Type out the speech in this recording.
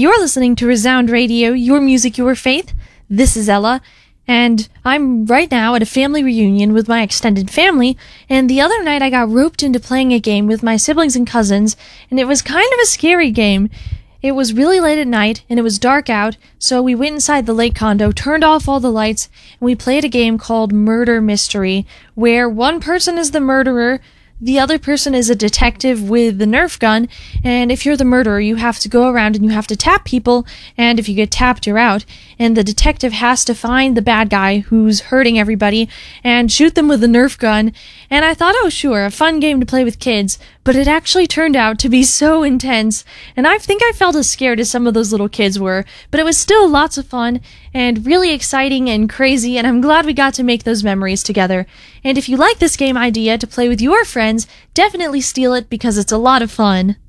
You're listening to Resound Radio, your music, your faith. This is Ella, and I'm right now at a family reunion with my extended family, and the other night I got roped into playing a game with my siblings and cousins, and it was kind of a scary game. It was really late at night, and it was dark out, so we went inside the lake condo, turned off all the lights, and we played a game called Murder Mystery, where one person is the murderer, the other person is a detective with the Nerf gun, and if you're the murderer, you have to go around and you have to tap people, and if you get tapped, you're out, and the detective has to find the bad guy who's hurting everybody and shoot them with the Nerf gun. And I thought, oh sure, a fun game to play with kids, but it actually turned out to be so intense, and I think I felt as scared as some of those little kids were, but it was still lots of fun, and really exciting and crazy, and I'm glad we got to make those memories together. And if you like this game idea to play with your friends, definitely steal it because it's a lot of fun.